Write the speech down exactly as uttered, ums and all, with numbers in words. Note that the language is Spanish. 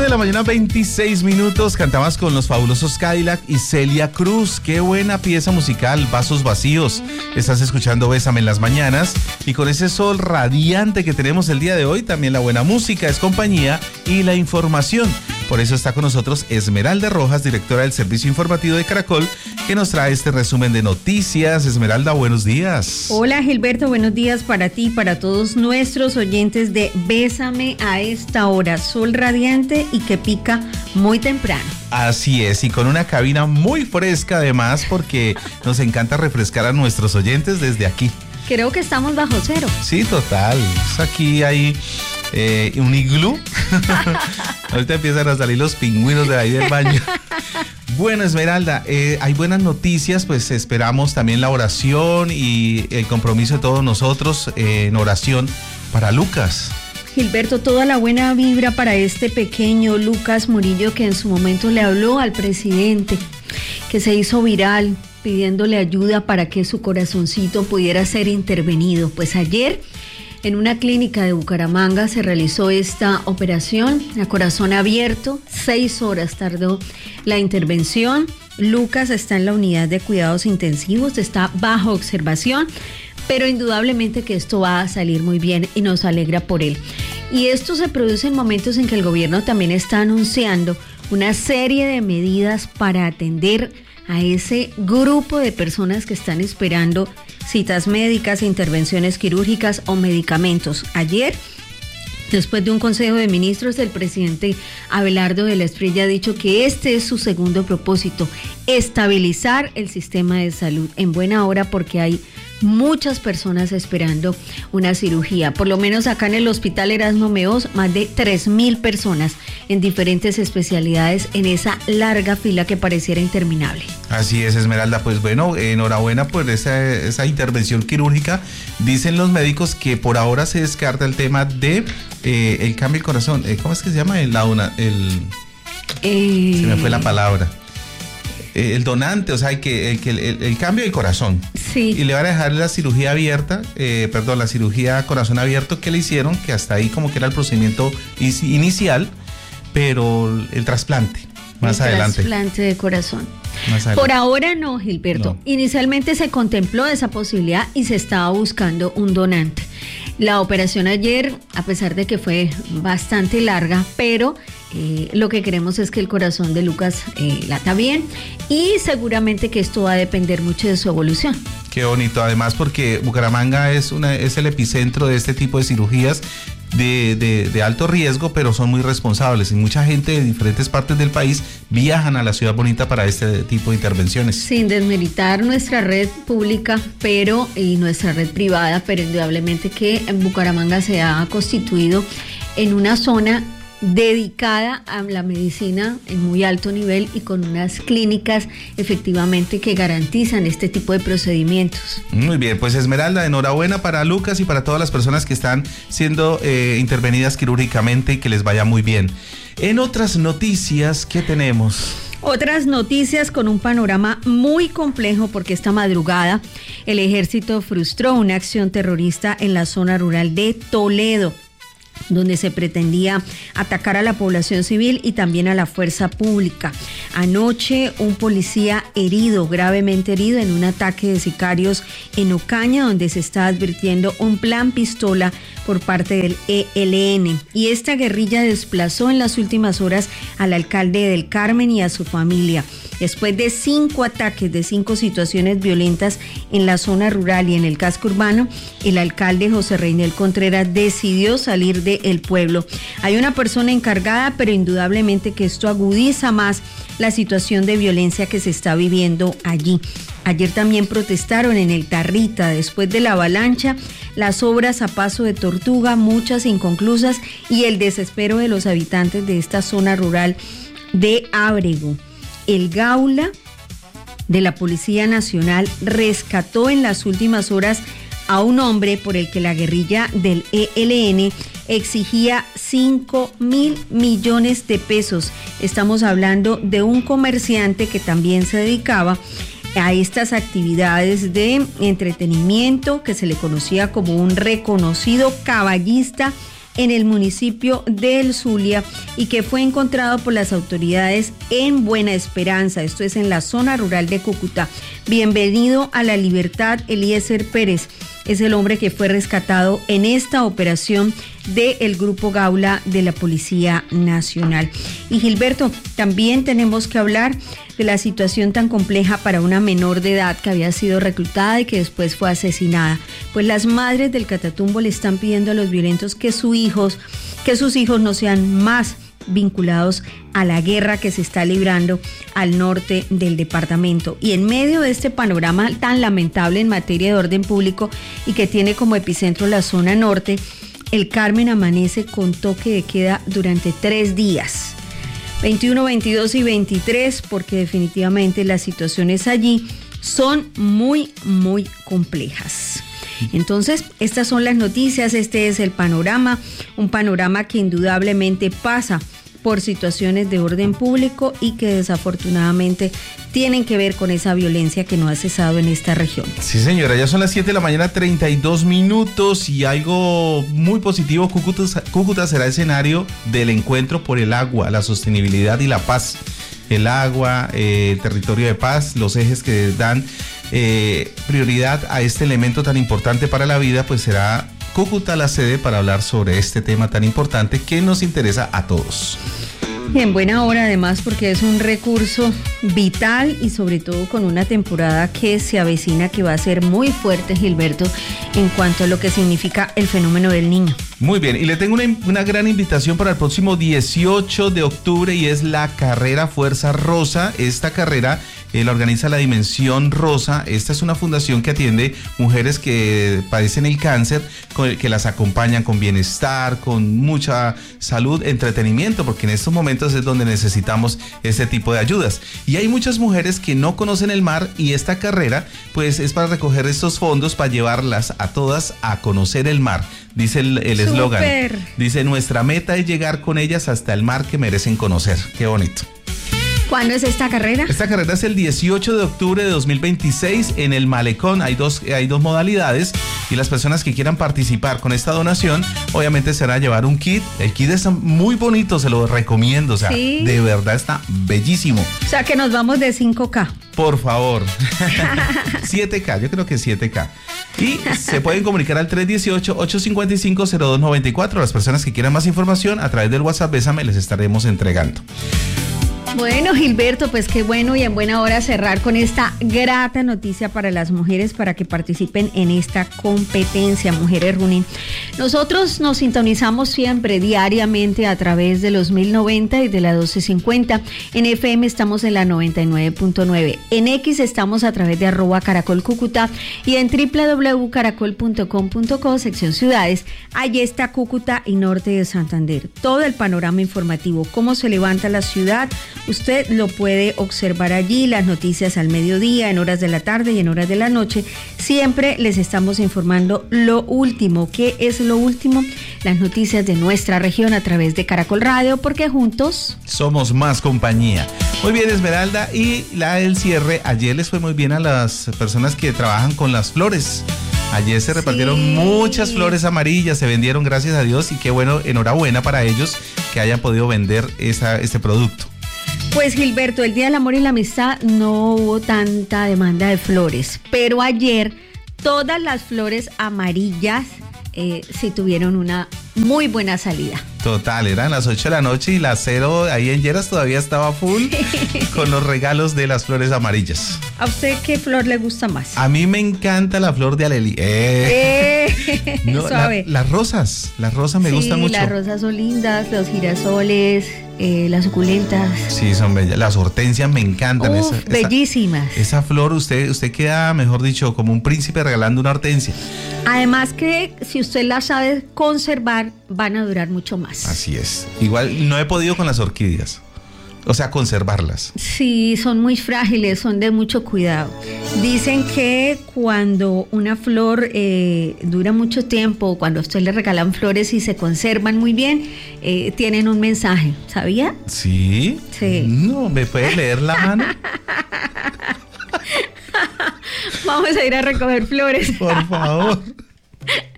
de la mañana, veintiséis minutos. Cantamos con los fabulosos Cadillac y Celia Cruz. Qué buena pieza musical, Vasos Vacíos. Estás escuchando Bésame en las mañanas. Y con ese sol radiante que tenemos el día de hoy, también la buena música es compañía y la información. Por eso está con nosotros Esmeralda Rojas, directora del Servicio Informativo de Caracol, que nos trae este resumen de noticias. Esmeralda, buenos días. Hola Gilberto, buenos días para ti y para todos nuestros oyentes de Bésame a esta hora. Sol radiante y que pica muy temprano. Así es, y con una cabina muy fresca además, porque nos encanta refrescar a nuestros oyentes desde aquí. Creo que estamos bajo cero. Sí, total. Aquí hay eh, un iglú. Ahorita empiezan a salir los pingüinos de ahí del baño. Bueno, Esmeralda, eh, hay buenas noticias, pues esperamos también la oración y el compromiso de todos nosotros eh, en oración para Lucas. Gilberto, toda la buena vibra para este pequeño Lucas Murillo, que en su momento le habló al presidente, que se hizo viral pidiéndole ayuda para que su corazoncito pudiera ser intervenido. Pues ayer en una clínica de Bucaramanga se realizó esta operación a corazón abierto. Seis horas tardó la intervención. Lucas está en la unidad de cuidados intensivos, está bajo observación, pero indudablemente que esto va a salir muy bien y nos alegra por él. Y esto se produce en momentos en que el gobierno también está anunciando una serie de medidas para atender a ese grupo de personas que están esperando citas médicas, intervenciones quirúrgicas o medicamentos. Ayer, después de un consejo de ministros, el presidente Abelardo de la Espriella ha dicho que este es su segundo propósito, estabilizar el sistema de salud en buena hora, porque hay muchas personas esperando una cirugía. Por lo menos acá en el Hospital Erasmo Meós, más de tres mil personas en diferentes especialidades en esa larga fila que pareciera interminable. Así es, Esmeralda. Pues bueno, enhorabuena por esa, esa intervención quirúrgica. Dicen los médicos que por ahora se descarta el tema de eh, el cambio de corazón. Eh, ¿Cómo es que se llama? El, el, eh... Se me fue la palabra. El donante, o sea, que, el, el, el cambio de corazón. Sí. Y le van a dejar la cirugía abierta, eh, perdón, la cirugía corazón abierto que le hicieron, que hasta ahí como que era el procedimiento inicial, pero el trasplante, más el adelante. Trasplante de corazón. Más adelante. Por ahora no, Gilberto. No. Inicialmente se contempló esa posibilidad y se estaba buscando un donante. La operación ayer, a pesar de que fue bastante larga, pero eh, lo que queremos es que el corazón de Lucas eh, lata bien, y seguramente que esto va a depender mucho de su evolución. Qué bonito, además porque Bucaramanga es, una, es el epicentro de este tipo de cirugías de, de, de alto riesgo, pero son muy responsables, y mucha gente de diferentes partes del país viajan a la ciudad bonita para este tipo de intervenciones. Sin desmeritar nuestra red pública pero y nuestra red privada, pero indudablemente que en Bucaramanga se ha constituido en una zona dedicada a la medicina en muy alto nivel y con unas clínicas efectivamente que garantizan este tipo de procedimientos. Muy bien, pues Esmeralda, enhorabuena para Lucas y para todas las personas que están siendo eh, intervenidas quirúrgicamente, y que les vaya muy bien. En otras noticias, ¿qué tenemos? Otras noticias con un panorama muy complejo, porque esta madrugada el ejército frustró una acción terrorista en la zona rural de Toledo, donde se pretendía atacar a la población civil y también a la fuerza pública. Anoche un policía herido, gravemente herido, en un ataque de sicarios en Ocaña, donde se está advirtiendo un plan pistola por parte del E L N. Y esta guerrilla desplazó en las últimas horas al alcalde del Carmen y a su familia. Después de cinco ataques, de cinco situaciones violentas en la zona rural y en el casco urbano, el alcalde José Reinel Contreras decidió salir del pueblo. Hay una persona encargada, pero indudablemente que esto agudiza más la situación de violencia que se está viviendo allí. Ayer también protestaron en el Tarrita después de la avalancha, las obras a paso de tortuga, muchas inconclusas, y el desespero de los habitantes de esta zona rural de Ábrego. El Gaula de la Policía Nacional rescató en las últimas horas a un hombre por el que la guerrilla del E L N exigía cinco mil millones de pesos. Estamos hablando de un comerciante que también se dedicaba a estas actividades de entretenimiento, que se le conocía como un reconocido caballista en el municipio del Zulia y que fue encontrado por las autoridades en Buena Esperanza. Esto es en la zona rural de Cúcuta. Bienvenido a la libertad, Eliezer Pérez. Es el hombre que fue rescatado en esta operación del Grupo Gaula de la Policía Nacional. Y Gilberto, también tenemos que hablar de la situación tan compleja para una menor de edad que había sido reclutada y que después fue asesinada. Pues las madres del Catatumbo le están pidiendo a los violentos que sus hijos, que sus hijos no sean más vinculados a la guerra que se está librando al norte del departamento. Y en medio de este panorama tan lamentable en materia de orden público y que tiene como epicentro la zona norte, el Carmen amanece con toque de queda durante tres días, veintiuno, veintidós y veintitrés, porque definitivamente las situaciones allí son muy, muy complejas. Entonces, estas son las noticias, este es el panorama, un panorama que indudablemente pasa por situaciones de orden público y que desafortunadamente tienen que ver con esa violencia que no ha cesado en esta región. Sí, señora, ya son las siete de la mañana, treinta y dos minutos, y algo muy positivo. Cúcuta, Cúcuta será escenario del encuentro por el agua, la sostenibilidad y la paz. El agua, eh, el territorio de paz, los ejes que dan eh, prioridad a este elemento tan importante para la vida, pues será Cúcuta la sede para hablar sobre este tema tan importante que nos interesa a todos. Y en buena hora además, porque es un recurso vital y sobre todo con una temporada que se avecina, que va a ser muy fuerte, Gilberto, en cuanto a lo que significa el fenómeno del Niño. Muy bien, y le tengo una, una gran invitación para el próximo dieciocho de octubre, y es la carrera Fuerza Rosa. Esta carrera eh, la organiza la Dimensión Rosa. Esta es una fundación que atiende mujeres que padecen el cáncer, con, que las acompañan con bienestar, con mucha salud, entretenimiento, porque en estos momentos es donde necesitamos este tipo de ayudas. Y hay muchas mujeres que no conocen el mar, y esta carrera pues es para recoger estos fondos para llevarlas a todas a conocer el mar. Dice el eslogan, dice: nuestra meta es llegar con ellas hasta el mar que merecen conocer. Qué bonito. ¿Cuándo es esta carrera? Esta carrera es el dieciocho de octubre de dos mil veintiséis en el Malecón. Hay dos, hay dos modalidades, y las personas que quieran participar con esta donación obviamente se van a llevar un kit. El kit está muy bonito, se lo recomiendo, o sea, ¿sí? De verdad está bellísimo. O sea que nos vamos de cinco K. Por favor. siete K, yo creo que siete K. Y se pueden comunicar al tres uno ocho, ocho cinco cinco, cero dos nueve cuatro. Las personas que quieran más información, a través del WhatsApp Bésame les estaremos entregando. Bueno, Gilberto, pues qué bueno, y en buena hora cerrar con esta grata noticia para las mujeres para que participen en esta competencia, Mujeres Running. Nosotros nos sintonizamos siempre, diariamente, a través de los mil noventa y de la doce cincuenta. En F M estamos en la noventa y nueve punto nueve. En X estamos a través de arroba Caracol Cúcuta, y en doble u doble u doble u punto caracol punto com punto co, sección ciudades. Allí está Cúcuta y norte de Santander. Todo el panorama informativo, cómo se levanta la ciudad. Usted lo puede observar allí, las noticias al mediodía, en horas de la tarde y en horas de la noche. Siempre les estamos informando lo último. ¿Qué es lo último? Las noticias de nuestra región a través de Caracol Radio, porque juntos somos más compañía. Muy bien, Esmeralda, y la del cierre, ayer les fue muy bien a las personas que trabajan con las flores. Ayer se repartieron sí. muchas flores amarillas, se vendieron, gracias a Dios, y qué bueno, enhorabuena para ellos que hayan podido vender esa, este producto. Pues Gilberto, el Día del Amor y la Amistad no hubo tanta demanda de flores, pero ayer todas las flores amarillas eh, sí tuvieron una muy buena salida. Total, eran las ocho de la noche y la cero ahí en Lleras todavía estaba full con los regalos de las flores amarillas. ¿A usted qué flor le gusta más? A mí me encanta la flor de alelí. Eh. Eh, no, suave. La, las rosas, las rosas me sí, gustan mucho. Las rosas son lindas, los girasoles, eh, las suculentas. Sí, son bellas. Las hortensias me encantan. Uf, esa, bellísimas. Esa, esa flor, usted, usted queda, mejor dicho, como un príncipe regalando una hortensia. Además que si usted la sabe conservar, van a durar mucho más. Así es. Igual no he podido con las orquídeas. O sea, conservarlas. Sí, son muy frágiles, son de mucho cuidado. Dicen que cuando una flor eh, dura mucho tiempo, cuando a usted le regalan flores y se conservan muy bien, eh, tienen un mensaje, ¿sabía? Sí. Sí. No, ¿me puede leer la mano? Vamos a ir a recoger flores. Por favor.